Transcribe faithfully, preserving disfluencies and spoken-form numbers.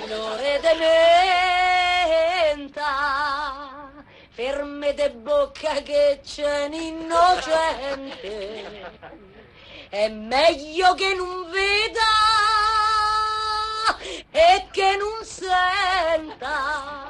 L'ore de menta, ferme de bocca che c'è un innocente, è meglio che non veda e che non senta.